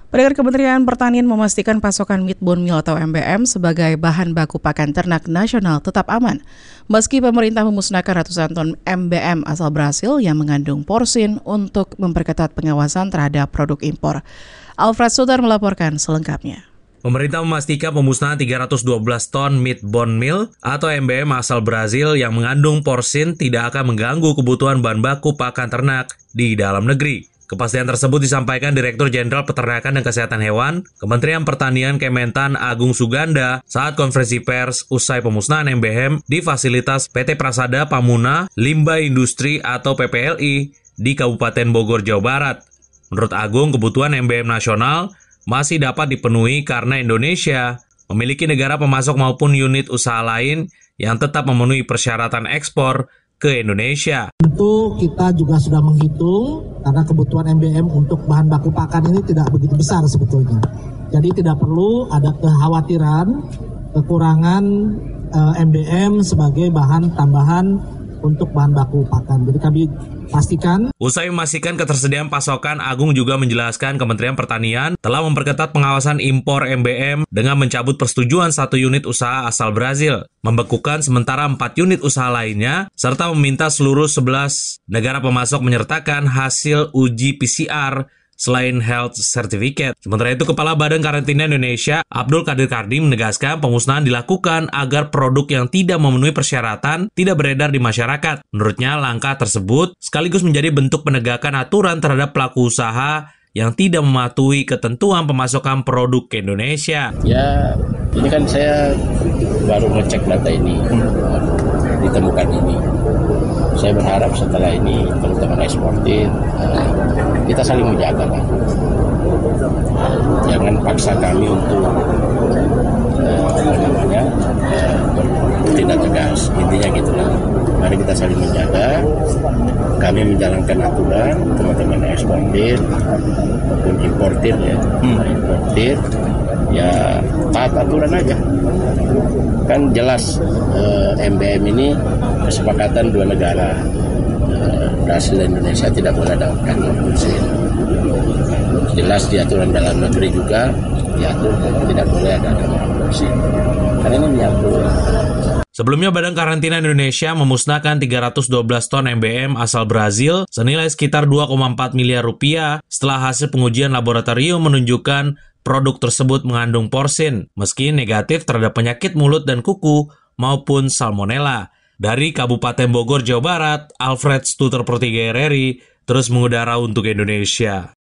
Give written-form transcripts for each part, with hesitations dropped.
Pedagang Kementerian Pertanian memastikan pasokan meat bone meal atau MBM sebagai bahan baku pakan ternak nasional tetap aman. Meski pemerintah memusnahkan ratusan ton MBM asal Brasil yang mengandung porsin untuk memperketat pengawasan terhadap produk impor. Alfred Sutar melaporkan selengkapnya. Pemerintah memastikan pemusnahan 312 ton meat bone meal atau MBM asal Brazil yang mengandung porsin tidak akan mengganggu kebutuhan bahan baku pakan ternak di dalam negeri. Kepastian tersebut disampaikan Direktur Jenderal Peternakan dan Kesehatan Hewan, Kementerian Pertanian Kementan Agung Suganda saat konferensi pers usai pemusnahan MBM di fasilitas PT Prasada Pamuna Limba Industri atau PPLI di Kabupaten Bogor, Jawa Barat. Menurut Agung, kebutuhan MBM nasional masih dapat dipenuhi karena Indonesia memiliki negara pemasok maupun unit usaha lain yang tetap memenuhi persyaratan ekspor ke Indonesia. Tentu kita juga sudah menghitung karena kebutuhan MBM untuk bahan baku pakan ini tidak begitu besar sebetulnya. Jadi tidak perlu ada kekhawatiran kekurangan MBM sebagai bahan tambahan untuk bahan baku pakan. Jadi kami pastikan. Usai memastikan ketersediaan pasokan, Agung juga menjelaskan Kementerian Pertanian telah memperketat pengawasan impor MBM dengan mencabut persetujuan 1 unit usaha asal Brazil, membekukan sementara 4 unit usaha lainnya, serta meminta seluruh 11 negara pemasok menyertakan hasil uji PCR selain health certificate. Sementara itu, Kepala Badan Karantina Indonesia, Abdul Qadir Kardim, menegaskan pemusnahan dilakukan agar produk yang tidak memenuhi persyaratan tidak beredar di masyarakat. Menurutnya, langkah tersebut sekaligus menjadi bentuk penegakan aturan terhadap pelaku usaha yang tidak mematuhi ketentuan pemasokan produk ke Indonesia. Ya, ini kan saya baru ngecek data ini, ditemukan ini. Saya berharap setelah ini teman-teman eksportir kita saling menjaga, Pak. Jangan paksa kami untuk bertindak tegas. Intinya gitulah. Mari kita saling menjaga. Kami menjalankan aturan, teman-teman eksportir maupun importir ya. Importir ya taat aturan aja. Kan jelas MBM ini kesepakatan 2 negara, Brasil dan Indonesia, tidak boleh ada kandung porsin. Jelas di aturan dalam negeri juga diatur tidak boleh ada kandung porsin. Karena ini menyangkut. Sebelumnya, Badan Karantina Indonesia memusnahkan 312 ton MBM asal Brazil senilai sekitar 2,4 miliar rupiah setelah hasil pengujian laboratorium menunjukkan produk tersebut mengandung porsin, meski negatif terhadap penyakit mulut dan kuku maupun salmonella. Dari Kabupaten Bogor, Jawa Barat, Alfred Stuter per 3 RRI terus mengudara untuk Indonesia.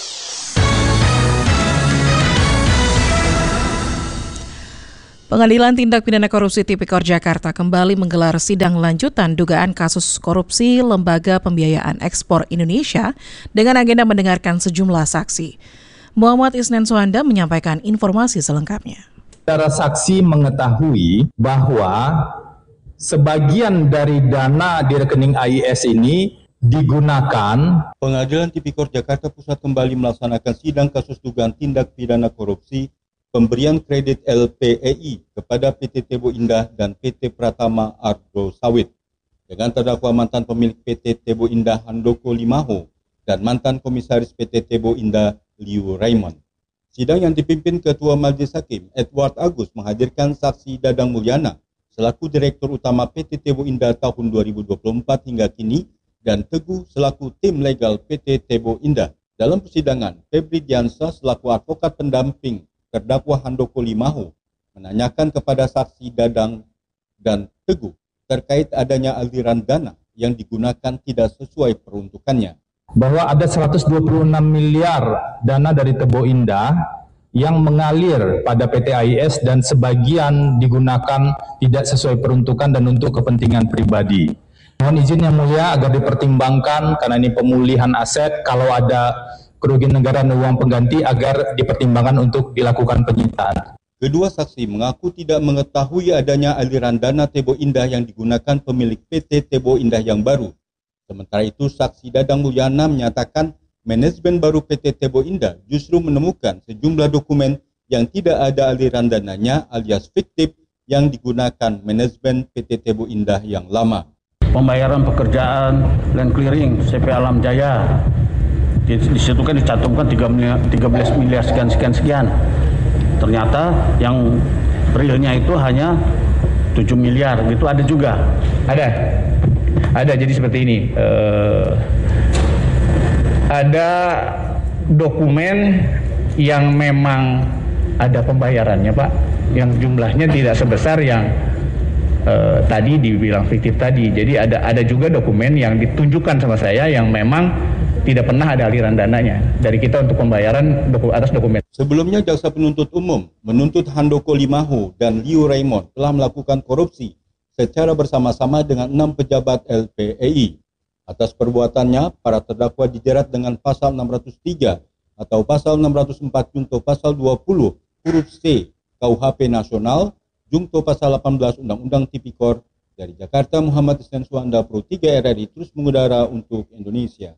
Pengadilan Tindak Pidana Korupsi Tipikor Jakarta kembali menggelar sidang lanjutan dugaan kasus korupsi Lembaga Pembiayaan Ekspor Indonesia dengan agenda mendengarkan sejumlah saksi. Muhammad Isnen Suhanda menyampaikan informasi selengkapnya. Para saksi mengetahui bahwa sebagian dari dana di rekening AIS ini digunakan. Pengadilan Tipikor Jakarta Pusat kembali melaksanakan sidang kasus dugaan tindak pidana korupsi pemberian kredit LPEI kepada PT Tebo Indah dan PT Pratama Agro Sawit dengan terdakwa mantan pemilik PT Tebo Indah Handoko Limaho dan mantan komisaris PT Tebo Indah Liu Raymond. Sidang yang dipimpin Ketua Majelis Hakim Edward Agus menghadirkan saksi Dadang Mulyana selaku Direktur Utama PT Tebo Indah tahun 2024 hingga kini dan Teguh selaku tim legal PT Tebo Indah. Dalam persidangan, Febri Diansyah selaku advokat pendamping terdakwa Handoko Limaho menanyakan kepada saksi Dadang dan Teguh terkait adanya aliran dana yang digunakan tidak sesuai peruntukannya. Bahwa ada 126 miliar dana dari Tebo Indah yang mengalir pada PT AIS dan sebagian digunakan tidak sesuai peruntukan dan untuk kepentingan pribadi. Mohon izin Yang Mulia agar dipertimbangkan karena ini pemulihan aset, kalau ada kerugian negara dan uang pengganti agar dipertimbangkan untuk dilakukan penyitaan. Kedua saksi mengaku tidak mengetahui adanya aliran dana Tebo Indah yang digunakan pemilik PT Tebo Indah yang baru. Sementara itu, saksi Dadang Mulyana menyatakan manajemen baru PT Tebo Indah justru menemukan sejumlah dokumen yang tidak ada aliran dananya alias fiktif yang digunakan manajemen PT Tebo Indah yang lama. Pembayaran pekerjaan land clearing CP Alam Jaya Di situ kan dicantumkan 13 miliar sekian. Ternyata yang realnya itu hanya 7 miliar gitu ada juga. Ada. Jadi seperti ini. Ada dokumen yang memang ada pembayarannya, Pak, yang jumlahnya tidak sebesar yang tadi dibilang fiktif tadi. Jadi ada juga dokumen yang ditunjukkan sama saya yang memang tidak pernah ada aliran dananya dari kita untuk pembayaran atas dokumen. Sebelumnya, Jaksa Penuntut Umum menuntut Handoko Limahu dan Liu Raymond telah melakukan korupsi secara bersama-sama dengan 6 pejabat LPEI. Atas perbuatannya, para terdakwa dijerat dengan pasal 603 atau pasal 604 junto pasal 20 huruf C KUHP Nasional junto pasal 18 Undang-Undang Tipikor. Dari Jakarta, Muhammad Isnan Suwanda, Pro 3 RRI, terus mengudara untuk Indonesia.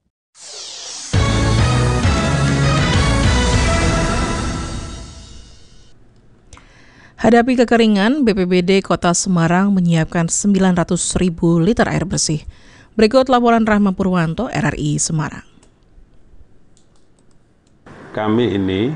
Hadapi kekeringan, BPBD Kota Semarang menyiapkan 900.000 liter air bersih. Berikut laporan Rahma Purwanto, RRI Semarang. Kami ini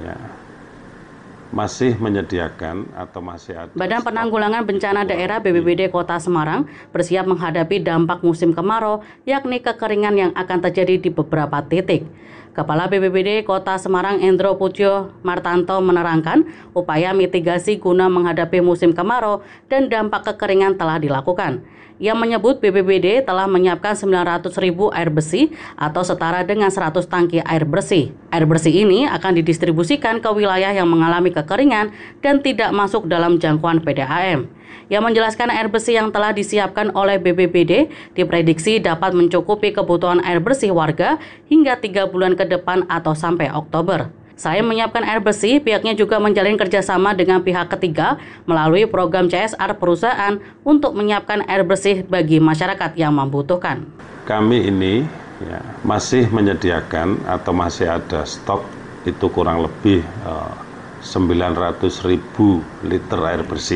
masih menyediakan atau masih ada. Badan Penanggulangan Bencana Daerah BPBD Kota Semarang bersiap menghadapi dampak musim kemarau, yakni kekeringan yang akan terjadi di beberapa titik. Kepala BPBD Kota Semarang Endro Pujo Martanto menerangkan upaya mitigasi guna menghadapi musim kemarau dan dampak kekeringan telah dilakukan. Ia menyebut BPBD telah menyiapkan 900.000 air bersih atau setara dengan 100 tangki air bersih. Air bersih ini akan didistribusikan ke wilayah yang mengalami kekeringan dan tidak masuk dalam jangkauan PDAM. Ia menjelaskan air bersih yang telah disiapkan oleh BPBD diprediksi dapat mencukupi kebutuhan air bersih warga hingga 3 bulan ke depan atau sampai Oktober. Selain menyiapkan air bersih, pihaknya juga menjalin kerjasama dengan pihak ketiga melalui program CSR perusahaan untuk menyiapkan air bersih bagi masyarakat yang membutuhkan. Kami ini masih menyediakan atau masih ada stok itu kurang lebih 900.000 liter air bersih.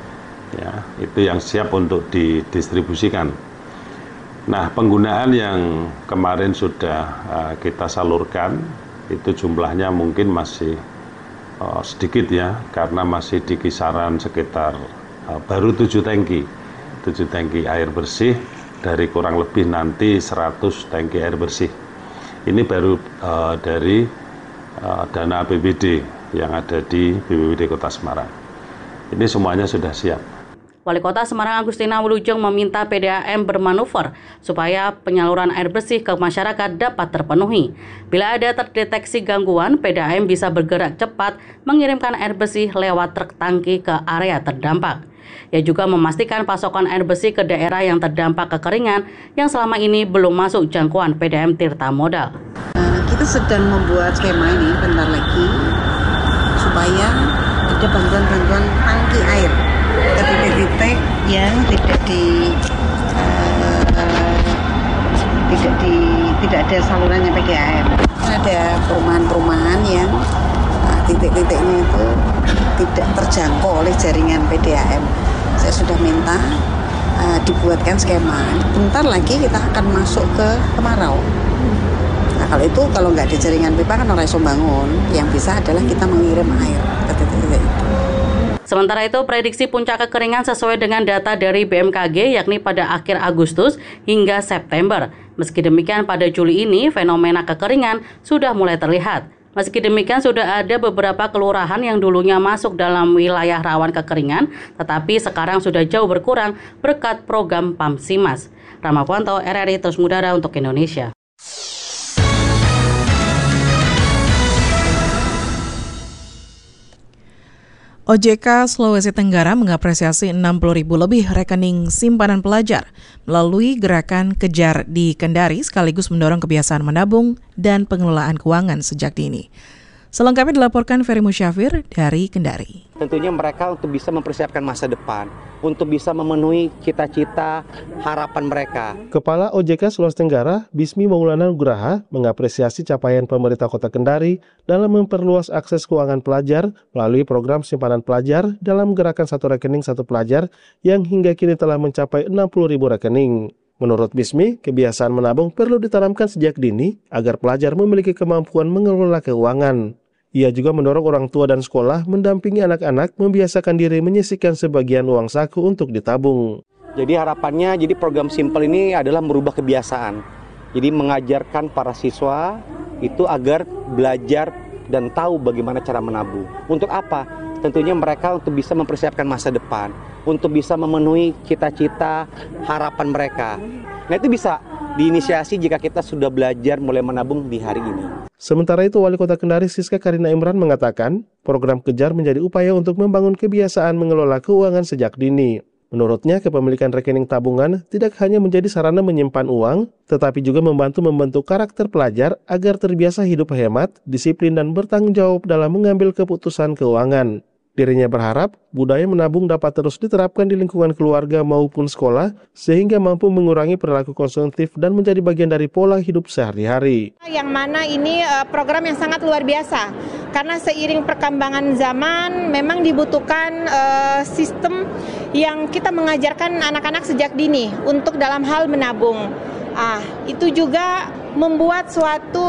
Itu yang siap untuk didistribusikan. Nah, penggunaan yang kemarin sudah kita salurkan itu jumlahnya mungkin masih sedikit karena masih di kisaran sekitar baru 7 tangki air bersih dari kurang lebih nanti 100 tangki air bersih. Ini baru dari dana APBD yang ada di BPBD Kota Semarang. Ini semuanya sudah siap. Wali Kota Semarang Agustina Wilujeng meminta PDAM bermanuver supaya penyaluran air bersih ke masyarakat dapat terpenuhi. Bila ada terdeteksi gangguan, PDAM bisa bergerak cepat mengirimkan air bersih lewat truk tangki ke area terdampak. Ia juga memastikan pasokan air bersih ke daerah yang terdampak kekeringan yang selama ini belum masuk jangkauan PDAM Tirta Modal. Kita sedang membuat skema ini bentar lagi supaya ada bantuan-bantuan tangki air ke titik-titik yang tidak ada salurannya PDAM. Ada perumahan-perumahan yang titik-titiknya itu tidak terjangkau oleh jaringan PDAM. Saya sudah minta dibuatkan skema. Bentar lagi kita akan masuk ke kemarau. Nah, kalau nggak ada jaringan pipa kan orang iso bangun. Yang bisa adalah kita mengirim air ke titik-titik itu. Sementara itu, prediksi puncak kekeringan sesuai dengan data dari BMKG yakni pada akhir Agustus hingga September. Meski demikian, pada Juli ini fenomena kekeringan sudah mulai terlihat. Meski demikian, sudah ada beberapa kelurahan yang dulunya masuk dalam wilayah rawan kekeringan, tetapi sekarang sudah jauh berkurang berkat program PAMSIMAS. Rahma Purwanto, RRI terus mengudara untuk Indonesia. OJK Sulawesi Tenggara mengapresiasi 60.000 lebih rekening simpanan pelajar melalui gerakan Kejar di Kendari sekaligus mendorong kebiasaan menabung dan pengelolaan keuangan sejak dini. Selengkapnya dilaporkan Ferry Musyafir dari Kendari. Tentunya mereka untuk bisa mempersiapkan masa depan, untuk bisa memenuhi cita-cita harapan mereka. Kepala OJK Sulawesi Tenggara, Bismi Maulana Nugraha, mengapresiasi capaian pemerintah Kota Kendari dalam memperluas akses keuangan pelajar melalui program simpanan pelajar dalam gerakan satu rekening satu pelajar yang hingga kini telah mencapai 60.000 rekening. Menurut Bismi, kebiasaan menabung perlu ditanamkan sejak dini agar pelajar memiliki kemampuan mengelola keuangan. Ia juga mendorong orang tua dan sekolah mendampingi anak-anak membiasakan diri menyisihkan sebagian uang saku untuk ditabung. Jadi harapannya, program Simple ini adalah merubah kebiasaan. Jadi mengajarkan para siswa itu agar belajar dan tahu bagaimana cara menabung. Untuk apa? Tentunya mereka untuk bisa mempersiapkan masa depan, untuk bisa memenuhi cita-cita, harapan mereka. Nah itu bisa diinisiasi jika kita sudah belajar mulai menabung di hari ini. Sementara itu, Wali Kota Kendari Siska Karina Imran mengatakan, program Kejar menjadi upaya untuk membangun kebiasaan mengelola keuangan sejak dini. Menurutnya, kepemilikan rekening tabungan tidak hanya menjadi sarana menyimpan uang, tetapi juga membentuk karakter pelajar agar terbiasa hidup hemat, disiplin, dan bertanggung jawab dalam mengambil keputusan keuangan. Dirinya berharap budaya menabung dapat terus diterapkan di lingkungan keluarga maupun sekolah sehingga mampu mengurangi perilaku konsumtif dan menjadi bagian dari pola hidup sehari-hari. Yang mana ini program yang sangat luar biasa karena seiring perkembangan zaman memang dibutuhkan sistem yang kita mengajarkan anak-anak sejak dini untuk dalam hal menabung. Itu juga membuat suatu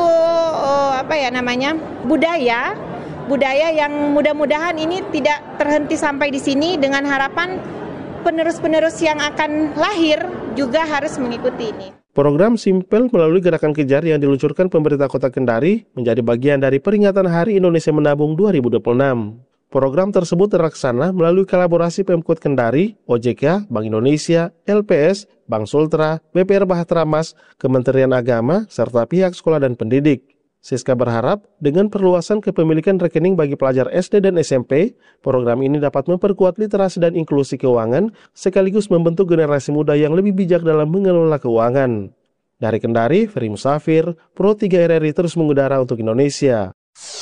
budaya yang mudah-mudahan ini tidak terhenti sampai di sini, dengan harapan penerus-penerus yang akan lahir juga harus mengikuti ini. Program Simple melalui gerakan Kejar yang diluncurkan pemerintah Kota Kendari menjadi bagian dari peringatan Hari Indonesia Menabung 2026. Program tersebut terlaksana melalui kolaborasi Pemkot Kendari, OJK, Bank Indonesia, LPS, Bank Sultra, BPR Bahtera Mas, Kementerian Agama, serta pihak sekolah dan pendidik. Siska berharap dengan perluasan kepemilikan rekening bagi pelajar SD dan SMP, program ini dapat memperkuat literasi dan inklusi keuangan, sekaligus membentuk generasi muda yang lebih bijak dalam mengelola keuangan. Dari Kendari, Ferry Musafir, Pro 3 RRI terus mengudara untuk Indonesia.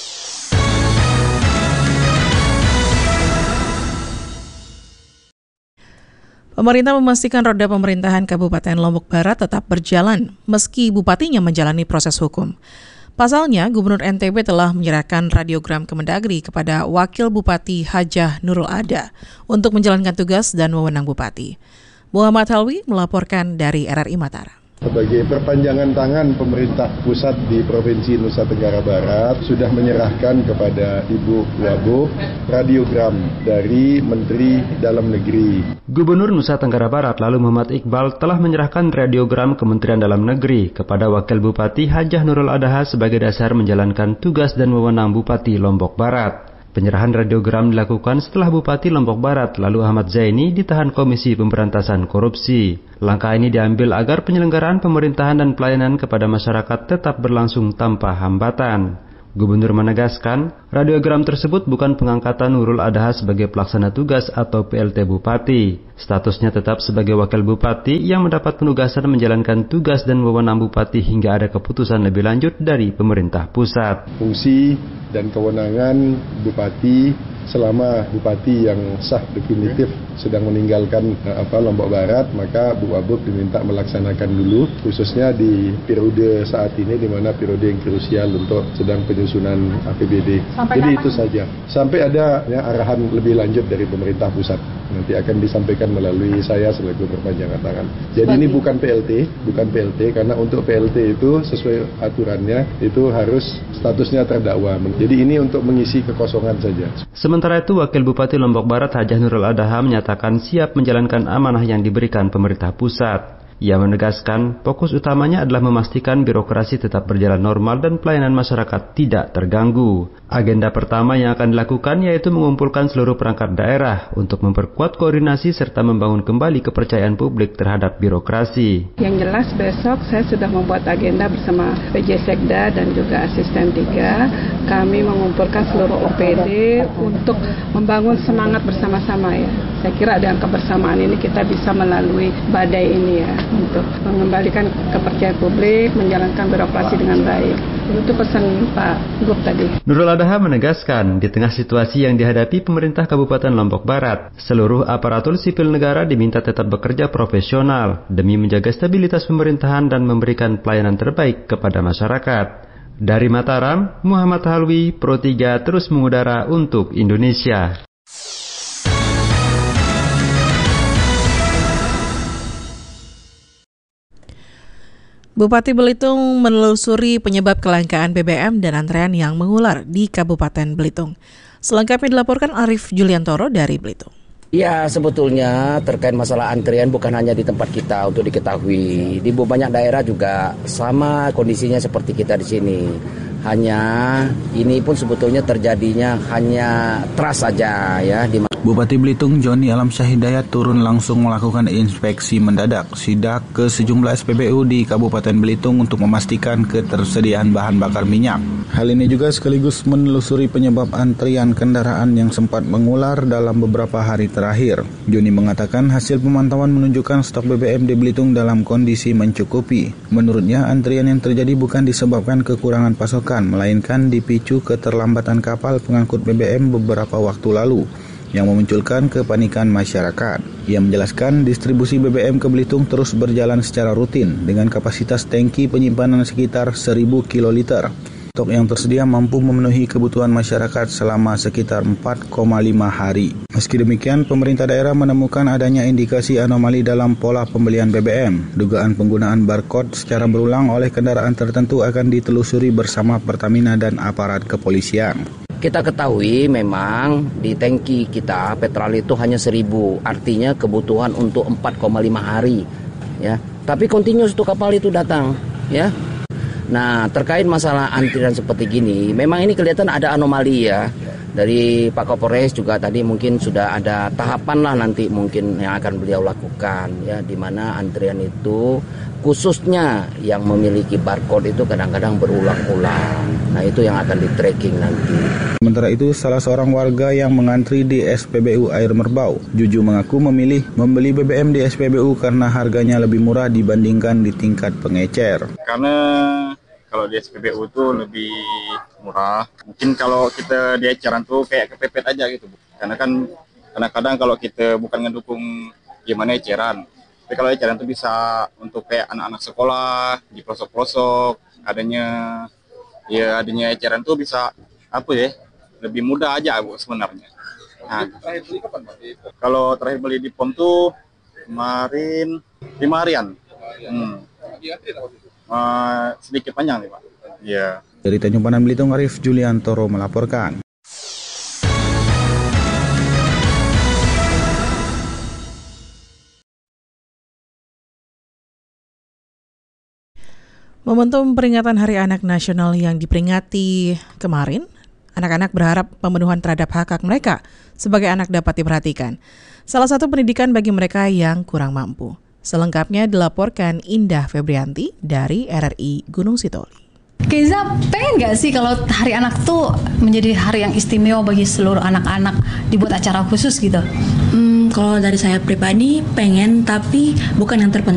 Pemerintah memastikan roda pemerintahan Kabupaten Lombok Barat tetap berjalan, meski bupatinya menjalani proses hukum. Pasalnya, Gubernur NTB telah menyerahkan radiogram Kemendagri kepada Wakil Bupati Hajah Nurul Ada untuk menjalankan tugas dan wewenang Bupati. Muhammad Halwi melaporkan dari RRI Mataram. Sebagai perpanjangan tangan pemerintah pusat di Provinsi Nusa Tenggara Barat sudah menyerahkan kepada Ibu Wabub radiogram dari Menteri Dalam Negeri. Gubernur Nusa Tenggara Barat lalu Muhammad Iqbal telah menyerahkan radiogram Kementerian Dalam Negeri kepada Wakil Bupati Hajah Nurul Adaha sebagai dasar menjalankan tugas dan wewenang Bupati Lombok Barat. Penyerahan radiogram dilakukan setelah Bupati Lombok Barat lalu Ahmad Zaini ditahan Komisi Pemberantasan Korupsi. Langkah ini diambil agar penyelenggaraan pemerintahan dan pelayanan kepada masyarakat tetap berlangsung tanpa hambatan. Gubernur menegaskan, radiogram tersebut bukan pengangkatan Nurul Adaha sebagai pelaksana tugas atau PLT Bupati. Statusnya tetap sebagai Wakil Bupati yang mendapat penugasan menjalankan tugas dan wewenang Bupati hingga ada keputusan lebih lanjut dari pemerintah pusat. Fungsi dan kewenangan Bupati selama Bupati yang sah definitif sedang meninggalkan Lombok Barat, maka Bu Wabub diminta melaksanakan dulu, khususnya di periode saat ini, di mana periode yang krusial untuk sedang penyusunan APBD. Jadi itu saja. Sampai ada arahan lebih lanjut dari pemerintah pusat. Nanti akan disampaikan melalui saya selaku perpanjangan tangan. Jadi ini bukan PLT, karena untuk PLT itu sesuai aturannya itu harus statusnya terdakwa. Jadi ini untuk mengisi kekosongan saja. Sementara itu, Wakil Bupati Lombok Barat Hajah Nurul Adaha menyatakan siap menjalankan amanah yang diberikan pemerintah pusat. Ia menegaskan fokus utamanya adalah memastikan birokrasi tetap berjalan normal dan pelayanan masyarakat tidak terganggu. Agenda pertama yang akan dilakukan yaitu mengumpulkan seluruh perangkat daerah untuk memperkuat koordinasi serta membangun kembali kepercayaan publik terhadap birokrasi. Yang jelas besok saya sudah membuat agenda bersama PJ Sekda dan juga Asisten 3. Kami mengumpulkan seluruh OPD untuk membangun semangat bersama-sama ya. Saya kira dengan kebersamaan ini kita bisa melalui badai ini ya, untuk mengembalikan kepercayaan publik, menjalankan birokrasi dengan baik. Itu pesan Pak Gub tadi. Nurul Adaha menegaskan, di tengah situasi yang dihadapi pemerintah Kabupaten Lombok Barat, seluruh aparatur sipil negara diminta tetap bekerja profesional demi menjaga stabilitas pemerintahan dan memberikan pelayanan terbaik kepada masyarakat. Dari Mataram, Muhammad Halwi, Pro 3 terus mengudara untuk Indonesia. Bupati Belitung menelusuri penyebab kelangkaan BBM dan antrean yang mengular di Kabupaten Belitung. Selengkapnya dilaporkan Arif Juliantoro dari Belitung. Ya, sebetulnya terkait masalah antrian bukan hanya di tempat kita untuk diketahui. Di banyak daerah juga sama kondisinya seperti kita di sini. Hanya ini pun sebetulnya terjadinya hanya trust saja ya. Bupati Belitung Joni Alamsyah Hidayat turun langsung melakukan inspeksi mendadak sidak ke sejumlah SPBU di Kabupaten Belitung untuk memastikan ketersediaan bahan bakar minyak. Hal ini juga sekaligus menelusuri penyebab antrian kendaraan yang sempat mengular dalam beberapa hari terakhir. Joni mengatakan hasil pemantauan menunjukkan stok BBM di Belitung dalam kondisi mencukupi. Menurutnya antrian yang terjadi bukan disebabkan kekurangan pasokan, melainkan dipicu keterlambatan kapal pengangkut BBM beberapa waktu lalu yang memunculkan kepanikan masyarakat. Ia menjelaskan distribusi BBM ke Belitung terus berjalan secara rutin dengan kapasitas tangki penyimpanan sekitar 1000 kiloliter. Stok yang tersedia mampu memenuhi kebutuhan masyarakat selama sekitar 4,5 hari. Meski demikian, pemerintah daerah menemukan adanya indikasi anomali dalam pola pembelian BBM. Dugaan penggunaan barcode secara berulang oleh kendaraan tertentu akan ditelusuri bersama Pertamina dan aparat kepolisian. Kita ketahui memang di tangki kita petrol itu hanya 1000, artinya kebutuhan untuk 4,5 hari ya. Tapi continuous tuh kapal itu datang ya. Nah, terkait masalah antrian seperti gini, memang ini kelihatan ada anomali ya. Dari Pak Kapolres juga tadi mungkin sudah ada tahapan lah nanti mungkin yang akan beliau lakukan ya, di mana antrian itu khususnya yang memiliki barcode itu kadang-kadang berulang-ulang. Nah, itu yang akan di-tracking nanti. Sementara itu, salah seorang warga yang mengantri di SPBU Air Merbau, Juju mengaku memilih membeli BBM di SPBU karena harganya lebih murah dibandingkan di tingkat pengecer. Karena kalau di SPBU itu lebih murah. Mungkin kalau kita di eceran tuh kayak kepepet aja gitu. Karena kan kadang-kadang kalau kita bukan ngedukung gimana eceran. Tapi kalau eceran itu bisa untuk kayak anak-anak sekolah di pelosok-pelosok, adanya eceran tuh bisa lebih mudah aja Bu sebenarnya. Nah, terakhir beli kapan Pak? Kalau terakhir beli di POM tuh kemarin 5 harian. Sedikit panjang nih Pak. Iya. Dari Tanjung Pandan Belitung, Arif Juliantoro melaporkan. Momentum peringatan Hari Anak Nasional yang diperingati kemarin, anak-anak berharap pemenuhan terhadap hak-hak mereka sebagai anak dapat diperhatikan. Salah satu pendidikan bagi mereka yang kurang mampu. Selengkapnya dilaporkan Indah Febrianti dari RRI Gunung Sitoli. Keiza, pengen gak sih kalau Hari Anak tuh menjadi hari yang istimewa bagi seluruh anak-anak, dibuat acara khusus gitu? Kalau dari saya pribadi pengen, tapi bukan yang terpenting.